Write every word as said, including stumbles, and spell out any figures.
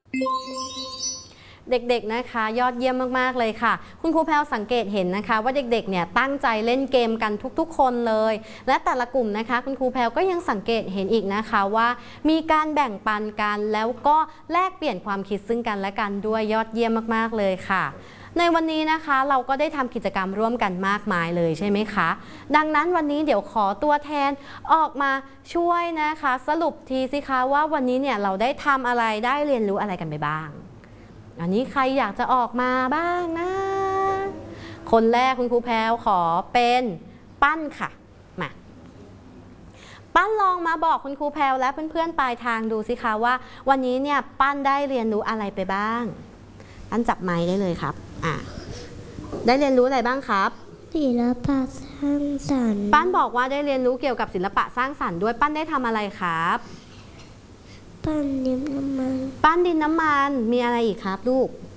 เด็กๆนะคะยอดเยี่ยมมากๆเลยค่ะคุณครูแพลวสังเกตเห็นนะคะว่าเด็กๆเนี่ยตั้งใจเล่นเกมกันทุกๆคนเลยและแต่ละกลุ่มนะคะคุณครูแพลวก็ยังสังเกตเห็นอีกนะคะว่ามีการแบ่งปันกันแล้วก็แลกเปลี่ยนความคิดซึ่งกันและกันด้วยยอดเยี่ยมมากๆเลยค่ะในวันนี้นะคะเราก็ได้ทำกิจกรรมร่วมกันมากมายเลยใช่ไหมคะดังนั้นวันนี้เดี๋ยวขอตัวแทนออกมาช่วยนะคะสรุปทีสิคะว่าวันนี้เนี่ยเราได้ทำอะไรได้เรียนรู้อะไรกันไปบ้างอันนี้ใครอยากจะออกมาบ้างนะคนแรกคุณครูแพลวขอเป็นปั้นค่ะมาปั้นลองมาบอกคุณครูแพลวและเพื่อนๆปลายทางดูสิคะว่าวันนี้เนี่ยปั้นได้เรียนรู้อะไรไปบ้างปั้นจับไม้ได้เลยครับอ่ะได้เรียนรู้อะไรบ้างครับศิลปะสร้างสรรค์ปั้นบอกว่าได้เรียนรู้เกี่ยวกับศิลปะสร้างสรรค์ด้วยปั้นได้ทำอะไรครับปั้นดินน้ำมันปั้นดินน้ำมันมีอะไรอีกครับลูก